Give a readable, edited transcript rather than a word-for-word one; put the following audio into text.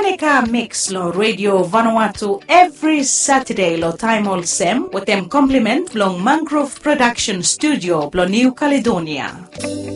Seneca mix lo radio Vanuatu every Saturday lo time all sem with them compliment long Mangrove Production Studio lo New Caledonia.